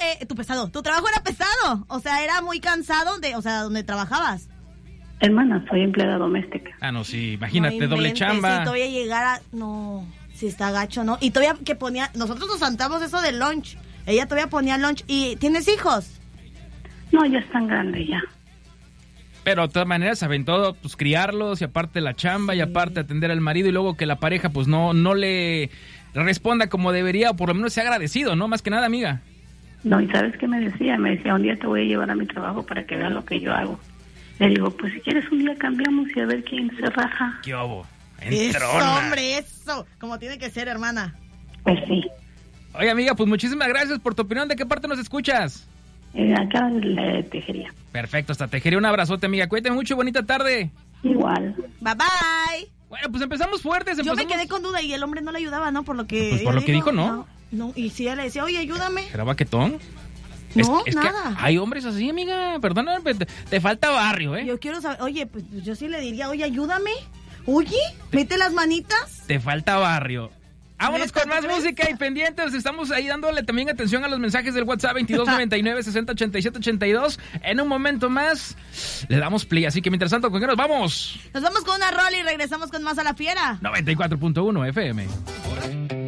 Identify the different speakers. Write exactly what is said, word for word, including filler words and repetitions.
Speaker 1: eh, tu pesado, tu trabajo era pesado, o sea, era muy cansado de, o sea, donde trabajabas.
Speaker 2: Hermana, soy empleada doméstica.
Speaker 3: Ah, no, sí, imagínate,
Speaker 1: No
Speaker 3: doble
Speaker 1: inventes,
Speaker 3: chamba.
Speaker 1: Si todavía llegara, no, si está gacho, ¿no? Y todavía que ponía, nosotros nos saltamos eso del lunch, ella todavía ponía lunch. ¿Y tienes hijos?
Speaker 2: No, ya están grandes ya.
Speaker 3: Pero de todas maneras, aventó, pues, criarlos, y aparte la chamba, sí. Y aparte atender al marido, y luego que la pareja, pues, no, no le responda como debería, o por lo menos sea agradecido, ¿no? Más que nada, amiga.
Speaker 2: No, ¿y sabes qué me decía? Me decía, un día te voy a llevar a mi trabajo para que veas lo que yo hago. Le digo, pues si quieres un día cambiamos y a ver quién se raja.
Speaker 3: ¿Qué obo?
Speaker 1: Eso, hombre, eso. Como tiene que ser, hermana.
Speaker 2: Pues sí.
Speaker 3: Oye, amiga, pues muchísimas gracias por tu opinión. ¿De qué parte nos escuchas?
Speaker 2: Eh, acá de la tejería.
Speaker 3: Perfecto, hasta tejería. Un abrazote, amiga. Cuídate mucho y bonita tarde.
Speaker 2: Igual.
Speaker 1: Bye, bye.
Speaker 3: Bueno, pues empezamos fuertes. Empezamos...
Speaker 1: Yo me quedé con duda y el hombre no le ayudaba, ¿no? Por lo que...
Speaker 3: Pues por lo que dijo, ¿no?
Speaker 1: No, no. Y si ella le decía, oye, ayúdame.
Speaker 3: ¿Era baquetón?
Speaker 1: No,
Speaker 3: es, es
Speaker 1: nada.
Speaker 3: Que hay hombres así, amiga. Perdona, te, te falta barrio, ¿eh?
Speaker 1: Yo quiero saber, oye, pues yo sí le diría, oye, ayúdame. Oye, mete las manitas.
Speaker 3: Te falta barrio. Vámonos con más
Speaker 1: crees?
Speaker 3: música y pendientes. Estamos ahí dándole también atención a los mensajes del WhatsApp veintidós noventa y nueve, sesenta ochenta y siete ochenta y dos. En un momento más le damos play. Así que mientras tanto, ¿con qué nos vamos?
Speaker 1: Nos vamos con una rola y regresamos con más a la fiera.
Speaker 3: noventa y cuatro punto uno F M.